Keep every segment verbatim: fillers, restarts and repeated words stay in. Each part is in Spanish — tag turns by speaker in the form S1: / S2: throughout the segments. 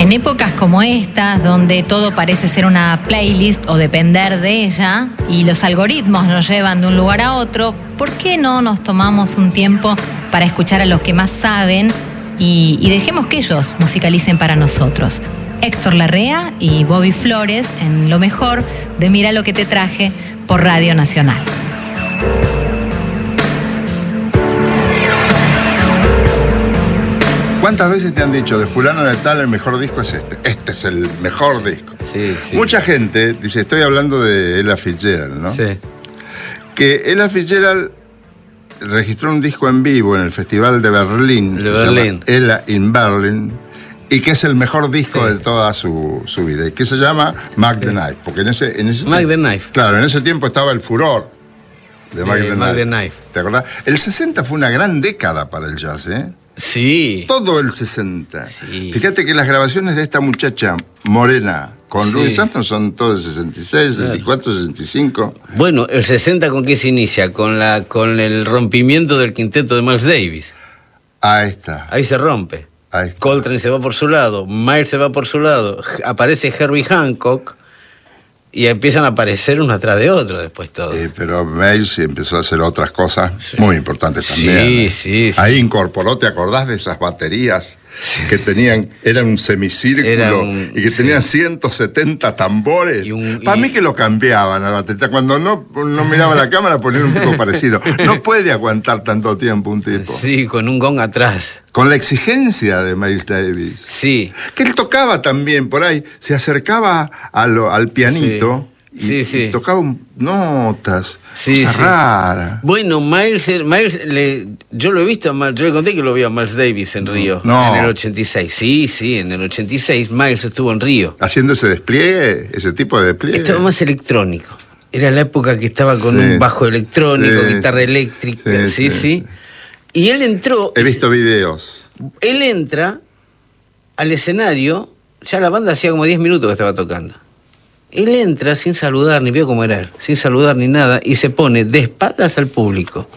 S1: En épocas como estas, donde todo parece ser una playlist o depender de ella, y los algoritmos nos llevan de un lugar a otro, ¿por qué no nos tomamos un tiempo para escuchar a los que más saben y, y dejemos que ellos musicalicen para nosotros? Héctor Larrea y Bobby Flores en lo mejor de Mira lo que te traje por Radio Nacional.
S2: ¿Cuántas veces te han dicho de fulano de tal el mejor disco es este? Este es el mejor disco.
S3: Sí, sí.
S2: Mucha gente dice, estoy hablando de Ella Fitzgerald, ¿no?
S3: Sí.
S2: Que Ella Fitzgerald registró un disco en vivo en el Festival de Berlín.
S3: De Berlín.
S2: Ella in Berlin. Y que es el mejor disco
S3: Sí.
S2: de toda su, su vida. Y que se llama Mac the Knife. Porque en ese, en ese
S3: Mac
S2: tiempo,
S3: the Knife.
S2: Claro, en ese tiempo estaba el furor de Mac,
S3: De
S2: the,
S3: Mac
S2: Knife.
S3: the Knife.
S2: ¿Te acordás? El sesenta fue una gran década para el jazz, ¿eh?
S3: Sí.
S2: Todo el sesenta.
S3: Sí.
S2: Fíjate que las grabaciones de esta muchacha morena con
S3: Sí.
S2: Louis Armstrong son todos de sesenta y seis, sesenta y cuatro, sesenta y cinco.
S3: Bueno, el sesenta, ¿con qué se inicia? Con, la, con el rompimiento del quinteto de Miles Davis.
S2: Ahí está.
S3: Ahí se rompe.
S2: Ahí está.
S3: Coltrane se va por su lado, Miles se va por su lado, aparece Herbie Hancock y empiezan a aparecer uno atrás de otro después todo.
S2: Eh, pero Miles empezó a hacer otras cosas muy importantes también.
S3: Sí,
S2: ¿eh?
S3: sí, sí.
S2: Ahí incorporó, ¿te acordás de esas baterías que tenían, eran un semicírculo
S3: Era un-
S2: y que tenían
S3: sí.
S2: ciento setenta tambores?
S3: Y un-
S2: Para
S3: y-
S2: mí que lo cambiaban a la batería. Cuando no, no miraba la cámara ponían un tipo parecido. No puede aguantar tanto tiempo un tipo.
S3: Sí, con un gong atrás.
S2: Con la exigencia de Miles Davis.
S3: Sí.
S2: Que él tocaba también por ahí, se acercaba a lo- al pianito y,
S3: Sí, sí.
S2: y tocaba un- notas,
S3: Sí,
S2: cosas
S3: sí.
S2: raras.
S3: Bueno, Miles, Miles le, yo lo he visto, a Miles- yo le conté que lo vi a Miles Davis en Río,
S2: No.
S3: en el ochenta y seis. Sí, sí, en el ochenta y seis Miles estuvo en Río.
S2: Haciendo ese despliegue, ese tipo de despliegue.
S3: Estaba más electrónico. Era la época que estaba con
S2: Sí.
S3: un bajo electrónico,
S2: Sí.
S3: guitarra eléctrica,
S2: Sí,
S3: sí, sí.
S2: sí.
S3: Y él entró,
S2: He visto videos.
S3: él entra al escenario, ya la banda hacía como diez minutos que estaba tocando. Él entra sin saludar, ni vio cómo era él, sin saludar ni nada, y se pone de espaldas al público.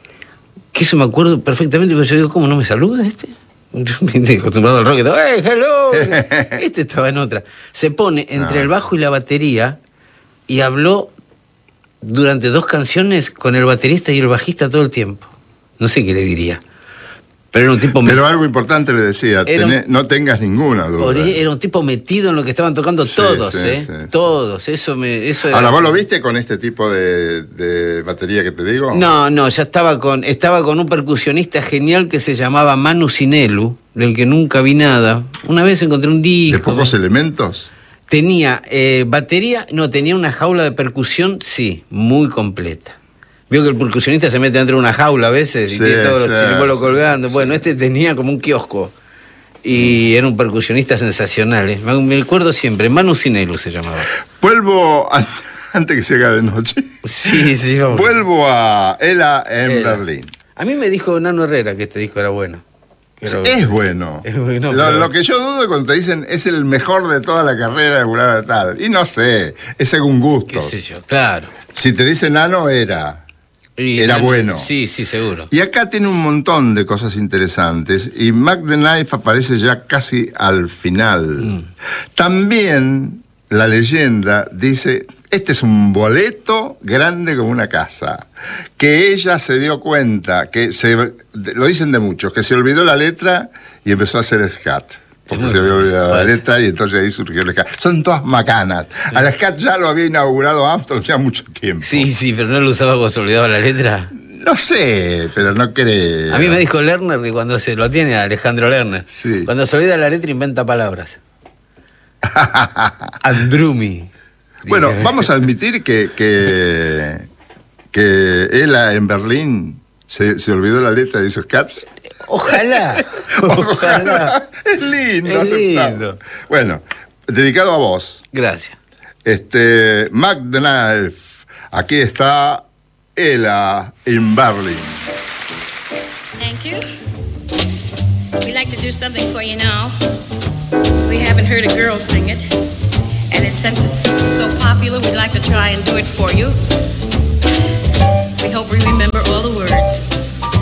S3: Que eso me acuerdo perfectamente, porque yo digo, ¿cómo no me saluda este? Yo me he acostumbrado al rock, y todo, ¡hey, hello! Este estaba en otra. Se pone entre
S2: Ah.
S3: el bajo y la batería y habló durante dos canciones con el baterista y el bajista todo el tiempo. No sé qué le diría. Pero era un tipo
S2: Pero algo importante le decía,
S3: Era un-
S2: tené- no tengas ninguna duda.
S3: Por- Era un tipo metido en lo que estaban tocando
S2: Sí,
S3: todos,
S2: sí,
S3: ¿eh?
S2: sí, sí.
S3: Todos. Eso me. Eso era-
S2: Ahora, ¿vos lo viste con este tipo de, de batería que te digo?
S3: No, no, ya estaba con, estaba con un percusionista genial que se llamaba Manu Sinelu, del que nunca vi nada. Una vez encontré un disco.
S2: ¿De pocos elementos?
S3: Tenía eh, batería, no, tenía una jaula de percusión, sí, muy completa. Vio que el percusionista se mete dentro de una jaula a veces y
S2: Sí,
S3: tiene todos los
S2: claro.
S3: chiribolos colgando. Bueno, este tenía como un kiosco. Y era un percusionista sensacional. ¿eh? Me me acuerdo siempre, Manu Sinelu se llamaba.
S2: Vuelvo, a- antes que llegue de noche,
S3: Sí, sí, vamos.
S2: vuelvo a Ella en
S3: Ella.
S2: Berlín.
S3: A mí me dijo Nano Herrera que este disco era bueno. Que era-
S2: Es bueno.
S3: Es bueno,
S2: lo,
S3: pero-
S2: lo que yo dudo es cuando te dicen es el mejor de toda la carrera de Fulano de tal. Y no sé, es según
S3: qué
S2: gusto.
S3: sé yo, claro.
S2: Si te dicen Nano, era.
S3: Y-
S2: Era bueno.
S3: Sí, sí, seguro.
S2: Y acá tiene un montón de cosas interesantes. Y Mac the Knife aparece ya casi al final.
S3: Mm.
S2: También la leyenda dice, este es un boleto grande como una casa. Que ella se dio cuenta, que se, lo dicen de muchos, que se olvidó la letra y empezó a hacer scat. Porque
S3: Muy
S2: se había
S3: bien.
S2: olvidado la
S3: Parece.
S2: letra y entonces ahí surgió el scat. Son todas macanas. Al scat ya lo había inaugurado Armstrong hace mucho tiempo.
S3: Sí, sí, pero no lo usaba cuando se olvidaba la letra.
S2: No sé, pero no creo.
S3: A mí me dijo Lerner que cuando se lo tiene Alejandro Lerner,
S2: Sí.
S3: cuando se olvida la letra inventa palabras. Andrumi.
S2: Bueno,
S3: Dije,
S2: vamos a admitir que, que, que Ella en Berlín se, se olvidó la letra de esos cats.
S3: Ojalá. Ojalá.
S2: Es lindo,
S3: Es
S2: aceptado.
S3: lindo.
S2: Bueno, dedicado a vos.
S3: Gracias.
S2: Este, Mac the Knife. Aquí está Ella en Berlin.
S4: Thank you. We'd like to do something for you now. We haven't heard a girl sing it. And it, since it's so popular, we'd like to try and do it for you. We hope we remember all the words.